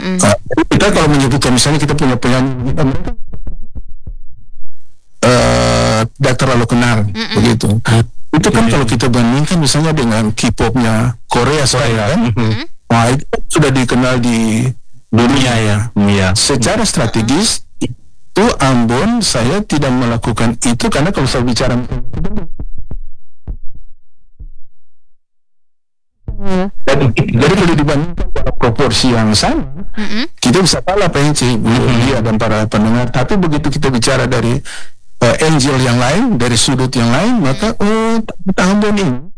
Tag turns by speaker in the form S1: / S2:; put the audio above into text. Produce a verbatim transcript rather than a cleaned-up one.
S1: Mm.
S2: Uh, kita kalau menyebutkan misalnya kita punya penyanyi uh, tidak terlalu kenal,
S1: Mm-mm.
S2: begitu. Itu kan
S3: Iya.
S2: kalau kita bandingkan misalnya dengan K-popnya Korea sekarang,
S3: Mhm.
S2: wah itu sudah dikenal di dunia ya.
S3: Iya.
S2: Secara strategis itu Ambon saya tidak melakukan itu karena kalau saya bicara jadi, jadi kalau dibandingkan dalam proporsi yang sama,
S1: Mm-mm.
S2: kita bisa kalah P N C, dia dan para pendengar. Tapi begitu kita bicara dari uh, angel yang lain, dari sudut yang lain, maka oh Ambon ini